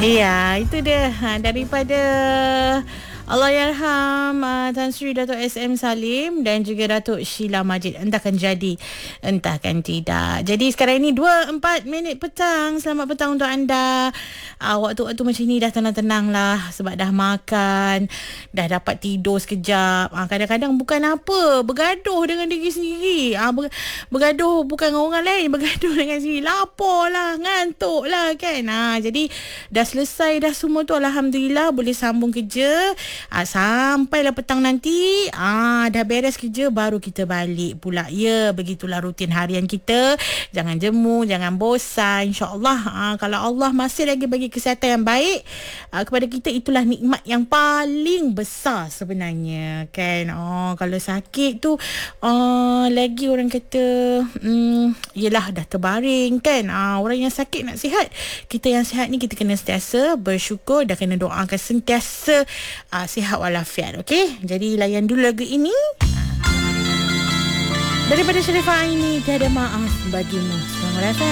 Iya, itu dia daripada Allahyarham Tan Sri Datuk SM Salim dan juga Datuk Sheila Majid. Entahkan jadi, entahkan tidak. Jadi sekarang ini 2:04 petang. Selamat petang untuk anda. Waktu-waktu macam ni dah tenang-tenang lah sebab dah makan, dah dapat tidur sekejap. Kadang-kadang bukan apa, bergaduh dengan diri sendiri. Bergaduh bukan dengan orang lain, bergaduh dengan sendiri. Lapar lah, ngantuk lah kan. Jadi dah selesai dah semua tu, alhamdulillah boleh sambung kerja. Sampailah petang nanti dah beres kerja, baru kita balik pula. Ya, begitulah rutin harian kita. Jangan jemu, jangan bosan. InsyaAllah kalau Allah masih lagi bagi kesihatan yang baik kepada kita, itulah nikmat yang paling besar sebenarnya kan. Kalau sakit tu lagi orang kata yelah dah terbaring kan. Orang yang sakit nak sihat, kita yang sihat ni kita kena sentiasa bersyukur dan kena doakan sentiasa sihat walafiat. Okey, jadi layan dulu lagu ini daripada Sharifah Aini, Tiada Maaf Bagimu. Selamat datang.